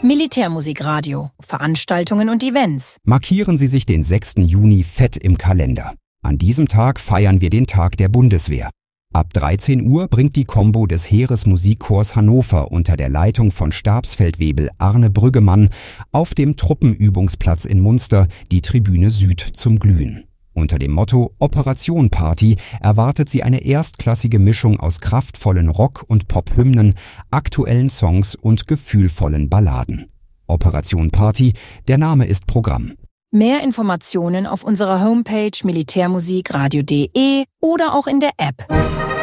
Militärmusikradio, Veranstaltungen und Events. Markieren Sie sich den 6. Juni fett im Kalender. An diesem Tag feiern wir den Tag der Bundeswehr. Ab 13 Uhr bringt die Combo des Heeresmusikchors Hannover unter der Leitung von Stabsfeldwebel Arne Brüggemann auf dem Truppenübungsplatz in Munster die Tribüne Süd zum Glühen. Unter dem Motto Operation Party erwartet sie eine erstklassige Mischung aus kraftvollen Rock- und Pop-Hymnen, aktuellen Songs und gefühlvollen Balladen. Operation Party, der Name ist Programm. Mehr Informationen auf unserer Homepage militärmusikradio.de oder auch in der App.